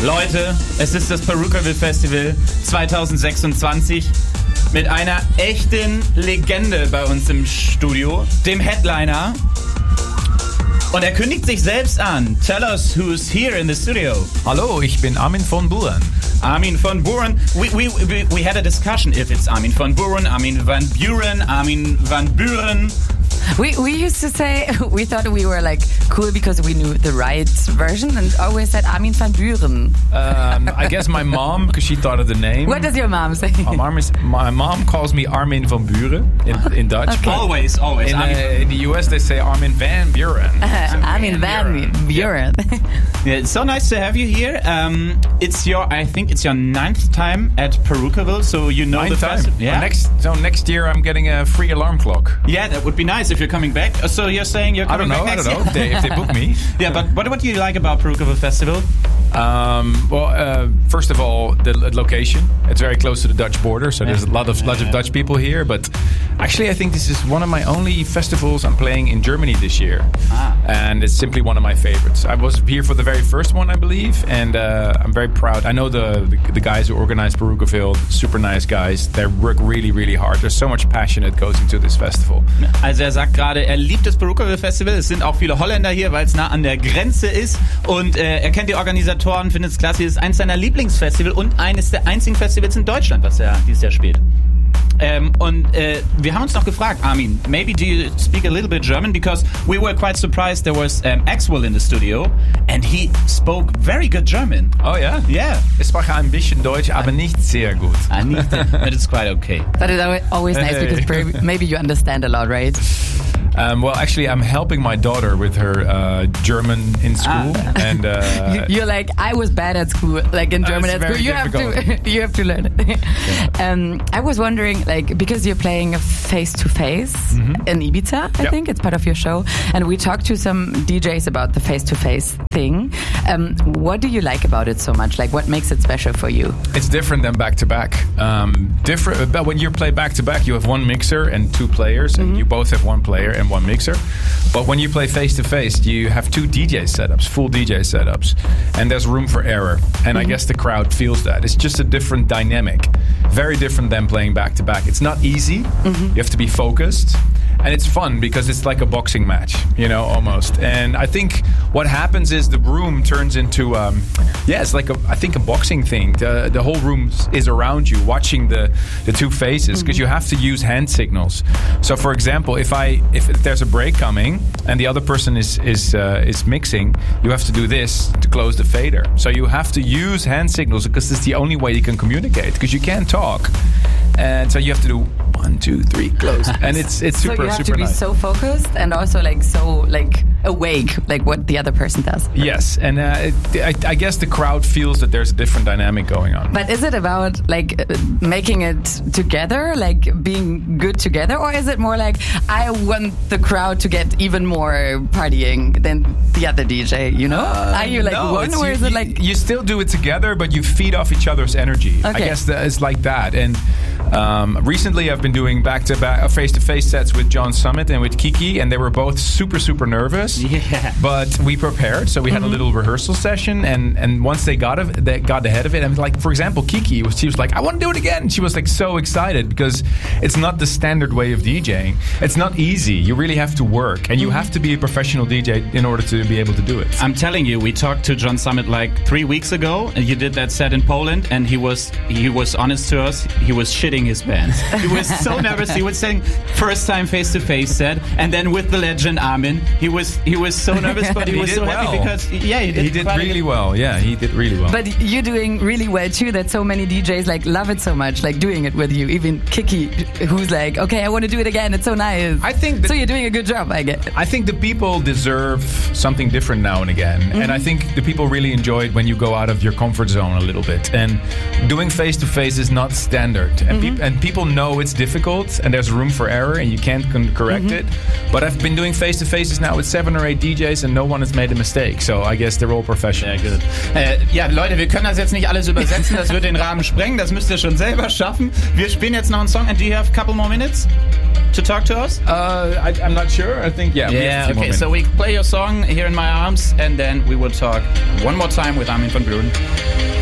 Leute, es ist das Perukaville Festival 2026 mit einer echten Legende bei uns im Studio, dem Headliner. Und er kündigt sich selbst an. Tell us who's here in the studio. Hallo, ich bin Armin van Buuren. Armin van Buuren. We had a discussion if it's Armin van Buuren, Armin van Buuren, Armin van Buren. We used to say, we thought we were like cool because we knew the right version and always said Armin van Buren. I guess my mom, because she thought of the name. What does your mom say? My mom calls me Armin van Buren in Dutch. Okay. Always. In the US they say Armin van Buren. Armin van Buren. Yeah, it's so nice to have you here. I think it's your 9th time at Perukaville, so you know the festival. Yeah. Next year I'm getting a free alarm clock. Yeah, that would be nice if you're coming back. So you're saying you're coming back next year? I don't know. If they book me. Yeah, but what do you like about Perukaville Festival? First of all, the location. It's very close to the Dutch border, so there's a lot of Dutch people here. But actually, I think this is one of my only festivals I'm playing in Germany this year. And it's simply one of my favorites. I was here for the very first one, I believe, and I'm very proud. I know the guys who organize Perukaville, super nice guys. They work really, really hard. There's so much passion that goes into this festival. Also er sagt gerade, er liebt das Perukaville Festival. Es sind auch viele Holländer hier, weil es nah an der Grenze ist. Und er kennt die Organisatoren, findet es klasse. Es ist eines seiner Lieblingsfestivals und eines der einzigen Festivals in Deutschland, was er dieses Jahr spielt. Wir haben uns noch gefragt, Armin, maybe do you speak a little bit German? Because we were quite surprised there was Axwell in the studio and he spoke very good German. Oh yeah? Yeah. Ich spreche ein bisschen Deutsch, aber nicht sehr gut. But it's quite okay. But it's always nice because maybe you understand a lot, right? Well, actually, I'm helping my daughter with her German in school, and you're like, I was bad at school, like in German at school. You have to learn it. Yeah. I was wondering, like, because you're playing face to face in Ibiza, I think it's part of your show, and we talked to some DJs about the face to face thing. What do you like about it so much? Like, what makes it special for you? It's different than back to back. But when you play back to back, you have one mixer and two players, and you both have one player and one mixer. But when you play face to face, you have two DJ setups, full DJ setups, and there's room for error. And I guess the crowd feels that. It's just a different dynamic, very different than playing back to back. It's not easy. You have to be focused. And it's fun because it's like a boxing match, almost. And I think what happens is the room turns into, it's like a boxing thing. The whole room is around you, watching the two faces, because you have to use hand signals. So, for example, if there's a break coming and the other person is mixing, you have to do this to close the fader. So you have to use hand signals because it's the only way you can communicate, because you can't talk. And so you have to do 1, 2, 3, close, and it's super So you have to be nice. so focused and also so awake, like what the other person does. Yes, and I guess the crowd feels that there's a different dynamic going on. But is it about making it together, like being good together, or is it more like I want the crowd to get even more partying than the other DJ? Are you like one, or is it like you still do it together, but you feed off each other's energy? Okay. I guess it's like that. And recently, I've been doing back-to-back, face-to-face sets with John Summit and with Kiki, and they were both super, super nervous. Yeah. But we prepared, so we had a little rehearsal session, and once they got ahead of it, and like, for example, Kiki, she was like, I want to do it again. She was like so excited because it's not the standard way of DJing. It's not easy. You really have to work, and you have to be a professional DJ in order to be able to do it. I'm telling you, we talked to John Summit like 3 weeks ago, and he did that set in Poland, and he was honest to us. He was shitting his pants. He was so nervous. He was saying first time face-to-face set, and then with the legend Armin, he was so nervous, but he was so happy because he did really well. Yeah, he did really well. But you're doing really well too. That so many DJs love it so much, like doing it with you. Even Kiki, who's like, okay, I want to do it again. It's so nice. I think so. You're doing a good job, I guess. I think the people deserve something different now and again, and I think the people really enjoy it when you go out of your comfort zone a little bit. And doing face to face is not standard, and and people know it's difficult and there's room for error and you can't correct it. But I've been doing face-to-faces now with 7 or 8 DJs and no one has made a mistake. So I guess they're all professional. Sehr gut. Ja, Leute, wir können das jetzt nicht alles übersetzen. Das wird den Rahmen sprengen. Das müsst ihr schon selber schaffen. Wir spielen jetzt noch einen Song. And do you have a couple more minutes to talk to us? I'm not sure. I think, yeah. Okay, so we play your song Here in My Arms and then we will talk one more time with Armin van Buuren.